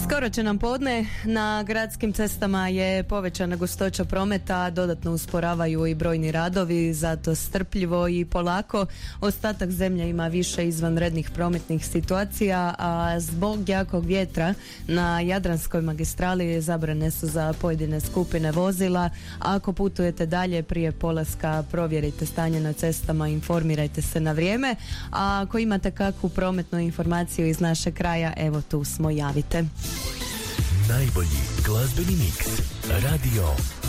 Skoro će nam podne, na gradskim cestama je povećana gustoća prometa, dodatno usporavaju i brojni radovi, zato strpljivo i polako. Ostatak zemlje ima više izvanrednih prometnih situacija, a zbog jakog vjetra na Jadranskoj magistrali zabrane su za pojedine skupine vozila. Ako putujete dalje prije polaska, provjerite stanje na cestama, informirajte se na vrijeme, a ako imate kakvu prometnu informaciju iz našeg kraja, evo tu smo, javite. Najbolji glazbeni miks Radio